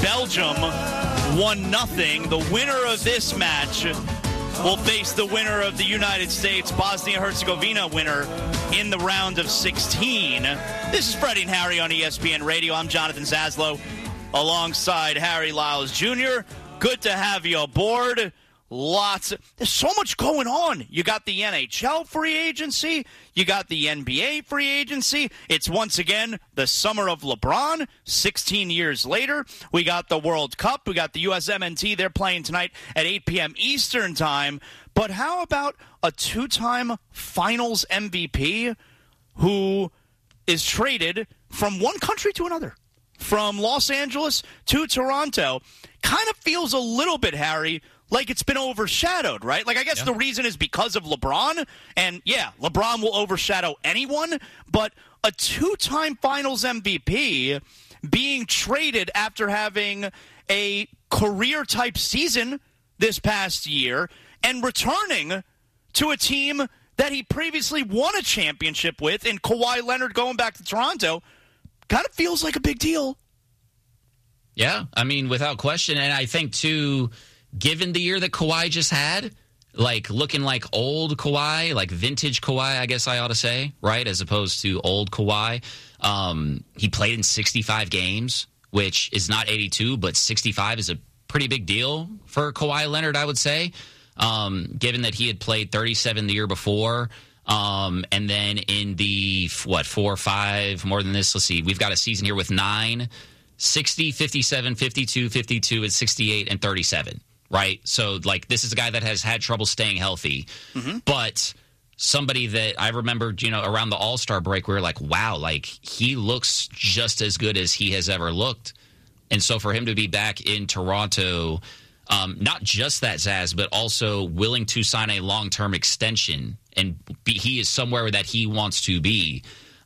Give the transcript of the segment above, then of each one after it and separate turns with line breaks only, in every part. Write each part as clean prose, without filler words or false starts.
Belgium 1-0. The winner of this match will face the winner of the United States, Bosnia-Herzegovina winner in the round of 16. This is Freddie and Harry on ESPN Radio. I'm Jonathan Zaslow alongside Harry Lyles Jr. Good to have you aboard. There's so much going on. You got the NHL free agency. You got the NBA free agency. It's once again the summer of LeBron, 16 years later. We got the World Cup. We got the USMNT. They're playing tonight at 8 p.m. Eastern time. But how about a two-time finals MVP who is traded from one country to another? From Los Angeles to Toronto. Kind of feels a little bit, Harry, like it's been overshadowed, right? Like, I guess the reason is because of LeBron. And, yeah, LeBron will overshadow anyone. But a two-time finals MVP being traded after having a career-type season this past year and returning to a team that he previously won a championship with in Kawhi Leonard going back to Toronto kind of feels like a big deal.
Yeah, I mean, without question. And I think, too, given the year that Kawhi just had, like looking like old Kawhi, like vintage Kawhi, I guess I ought to say, right, as opposed to old Kawhi. He played in 65 games, which is not 82, but 65 is a pretty big deal for Kawhi Leonard, I would say, given that he had played 37 the year before. And then in the, 4 or 5, more than this, let's see, we've got a season here with 9, 60, 57, 52, 52, and 68, and 37. Right? So, like, this is a guy that has had trouble staying healthy. Mm-hmm. But somebody that I remember, around the All-Star break, we were like, wow, like, he looks just as good as he has ever looked. And so for him to be back in Toronto, not just that, Zaz, but also willing to sign a long-term extension, and he is somewhere that he wants to be,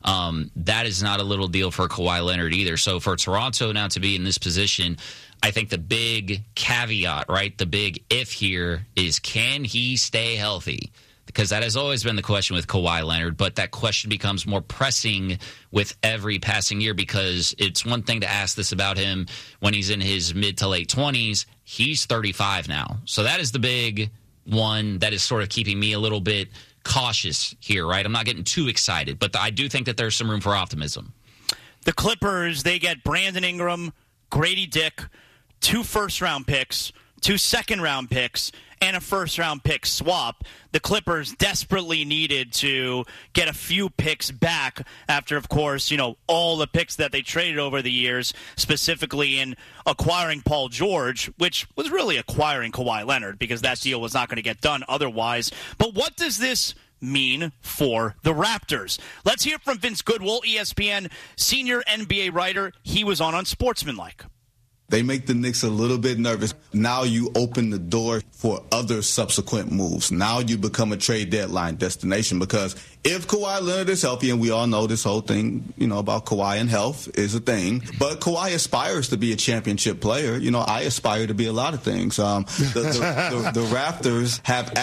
that is not a little deal for Kawhi Leonard either. So for Toronto now to be in this position, I think the big caveat, right, the big if here is, can he stay healthy? Because that has always been the question with Kawhi Leonard, but that question becomes more pressing with every passing year, because it's one thing to ask this about him when he's in his mid to late 20s. He's 35 now. So that is the big one that is sort of keeping me a little bit cautious here, right? I'm not getting too excited, but I do think that there's some room for optimism.
The Clippers, they get Brandon Ingram, Grady Dick, 2 first-round picks, 2 second-round picks, and a first-round pick swap. The Clippers desperately needed to get a few picks back after, of course, all the picks that they traded over the years, specifically in acquiring Paul George, which was really acquiring Kawhi Leonard, because that deal was not going to get done otherwise. But what does this mean for the Raptors? Let's hear from Vince Goodwill, ESPN senior NBA writer. He was on Unsportsmanlike.
They make the Knicks a little bit nervous. Now you open the door for other subsequent moves. Now you become a trade deadline destination, because if Kawhi Leonard is healthy, and we all know this whole thing, about Kawhi and health is a thing, but Kawhi aspires to be a championship player. I aspire to be a lot of things. The Raptors have